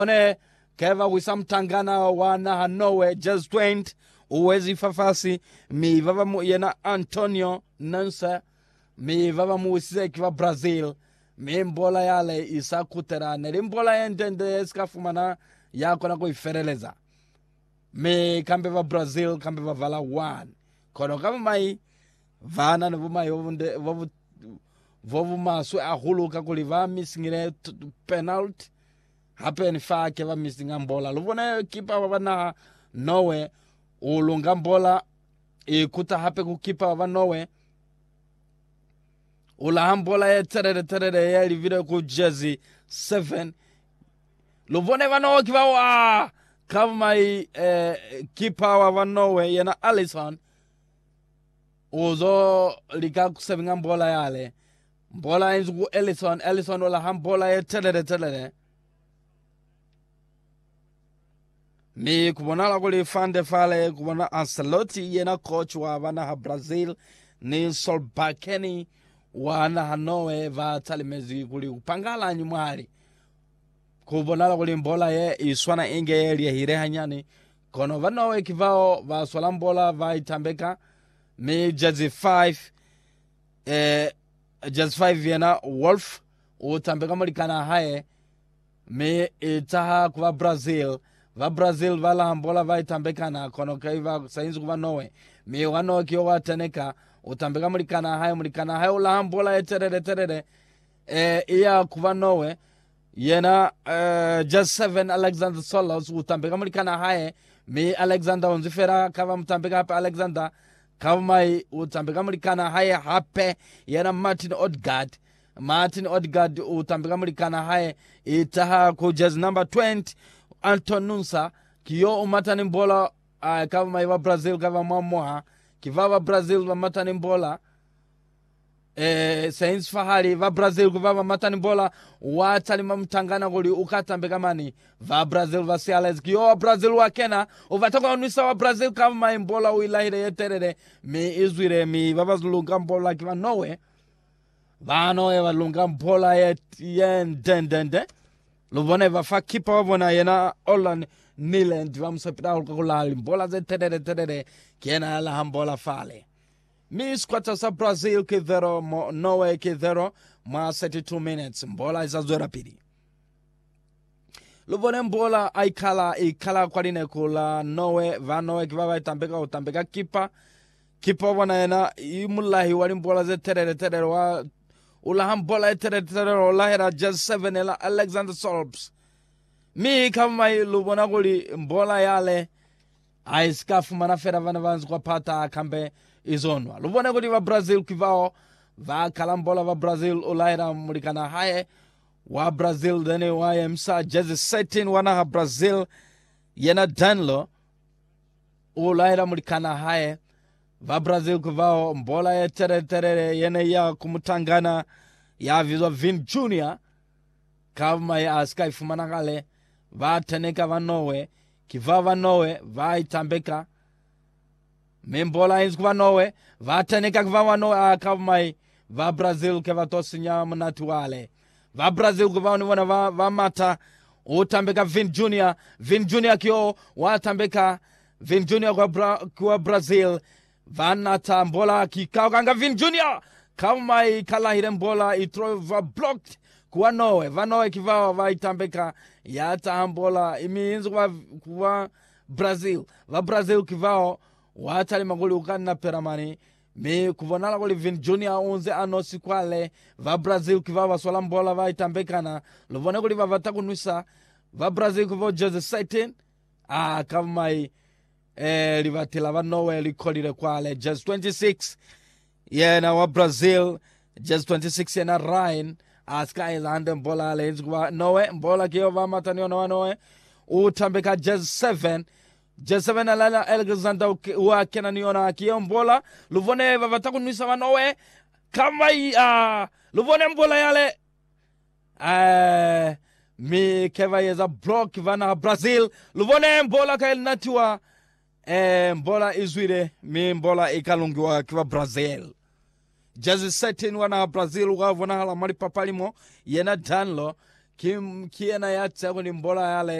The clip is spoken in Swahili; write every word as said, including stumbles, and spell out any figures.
one keva wisamtangana wana hanowe just twenty uwezi fafasi mi vava mu yena Antonio Nansa mi vava mu wiseki va Brazil mi mbola yale isa kuterane limbola yendende eskafumana yako na kuifereleza mi kambe va Brazil kambe va vala one kono kama mai vana na vuma yovunde vovu vovu masu ahuluka kuliva missingire penalty happen fa ke va missing mbola luvone kipa wa na Norway ulunga mbola ikuta hape ku kipa wa Norway ula mbola ye terere terere ye livire ku jersey seven luvone va no kipa wa kama mai eh, kipa wa Norway yana Alisson uzo lika kusevinga mbola yale mbola inzu ku Alisson Alisson ula mbola ye terere terere mi kubonala kuli fande fale kubona Ancelotti yena coach wa vana ha Brazil ni Solbakken wana hanowe va talimezi kuli upangala nyumari kubonala kuli mbola ye iswana inge ye liya hire hanyani kono vanowe kivao va swala mbola va itambeka mi jersey five eh, jersey five yena Wolf utambeka malikana hae mi itaha kuva Brazil va Brazil vala mbola va itambekana kono kaiva sainzi kuva Norway mi wano kiyo wateneka utambeka mulikana hayo mulikana hayo la mbola eterere terere eh, iya kuva Norway yena uh, just seven Alexander Solos utambeka mulikana haye mi Alexander unzifera kava mutambeka hape Alexander kava mai utambeka mulikana haye hape yena Martin Odegaard Martin Odegaard utambeka mulikana haye itaha ku just number twenty Anton Nunsa kiyo umatani mbola uh, kava maiva Brazil kava mamoha kivava Brazil va matani mbola eh, Sainz Fahari va Brazil kivava matani mbola watali mamtangana guli ukatambeka mani va Brazil va Ciales kiyo wa Brazil wa Kena uvataka unisa wa Brazil kava mai mbola uilahire yeterere mi izwire mi vava zulunga mbola kiva Norway va Norway va lunga mbola yet yen dendende luvone vafa kipa wavona yena Olan Niland vamsapita ulkakulali mbola ze terere terere kiena la mbola fale mi squatta sa Brazil ke zero Norway ke zero ma thirty-two minutes mbola izazwe rapidi luvone mbola aikala ikala kwaline kula Norway va Norway kivava itambeka utambeka kipa kipa wavona yena imulahi wali mbola ze terere terere wa ula mbola terere terere ula hera just seven ela Alexander Solbs mi kama lubona kuli mbola yale aiskafu manafera vana vanzi kwa pata kambe izonwa lubona kuli va Brazil kivao va kalambola va Brazil ula hera mulikana haye wa Brazil dene wa yemsa jersey seventeen wana ha Brazil yena Danlo ula hera mulikana haye va Brazil kuvao mbola ya tere tere yene ya kumutangana ya vizwa Vin Junior kama ya askai fumanakale va teneka va Norway kiva va Norway va itambeka membola inzu kuva Norway va teneka kiva va Norway kama va Brazil keva tosinya mnatu wale va Brazil kuva wana va, va mata utambeka Vin Junior Vin Junior kio watambeka Vin Junior kwa, Bra, kwa Brazil vanata mbola kikawanga Vin Junior kama ikala hire mbola itro va blocked kwa Norway va Norway kivao va itambeka yata mbola imiinzu kwa, kwa Brazil va Brazil kivao watali magoli ukana peramani mi kuvonala kuli Vin Junior unze anosi kwale va Brazil kivao va swala mbola va itambeka na lovone kuli va vatakunusa va Brazil kivao jersey seventeen ah kama eh livatila va Norway likolile kwale just twenty-six yena wa Brazil just twenty-six yena Ryan aska ilande mbola lenzi kwa Norway mbola kiyo va matani wa Norway utambeka just seven just seven alala Alexander wa Kena niona kiyo mbola luvone va vatakunusa va Norway kama uh, luvone mbola yale eh uh, mi keva yeza block vana Brazil luvone mbola kail natua eh mbola izwire mi mbola ikalungiwa kiva Brazil jersey seventeen wana Brazil wavona hala mali papalimo yena Danlo kim kiena ya tsa ko ni mbola yale